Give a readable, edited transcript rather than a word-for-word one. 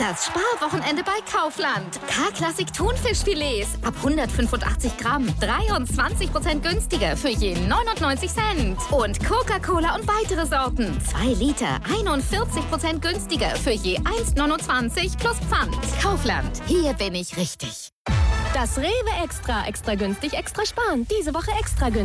Das Sparwochenende bei Kaufland. K-Klassik Thunfischfilets ab 185 Gramm. 23% günstiger für je 99 Cent. Und Coca-Cola und weitere Sorten. 2 Liter, 41% günstiger für je 1,29 plus Pfand. Kaufland, hier bin ich richtig. Das Rewe Extra. Extra günstig, extra sparen. Diese Woche extra günstig.